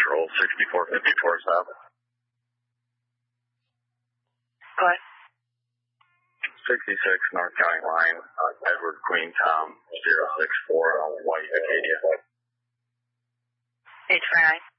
Patrol, 6454 South. Go ahead. 66 North County Line, Edward Queen Tom, 064 on White Acadia. 829.